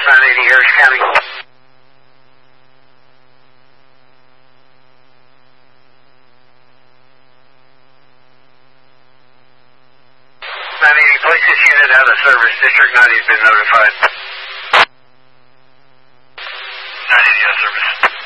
980 Harris County. 980, place this unit out of service. District 90 has been notified. 980 out of service.